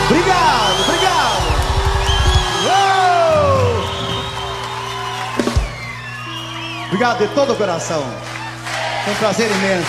Obrigado, obrigado. Obrigado de todo o coração. Foi um prazer imenso.